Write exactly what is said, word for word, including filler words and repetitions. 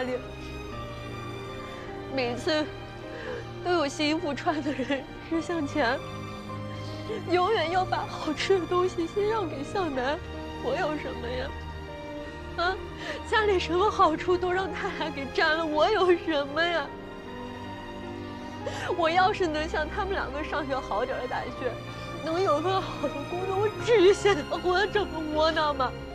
家里，每次都有新衣服穿的人是向前，永远要把好吃的东西先让给向南。我有什么呀？啊，家里什么好处都让他俩给占了，我有什么呀？我要是能像他们两个上学好点的大学，能有份好的工作，我至于现在活得这么窝囊吗？